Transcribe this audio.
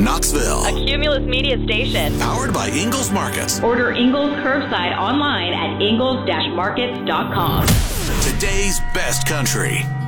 Knoxville. A Cumulus Media station. Powered by Ingles Markets. Order Ingles curbside online at ingles-markets.com. Today's best country.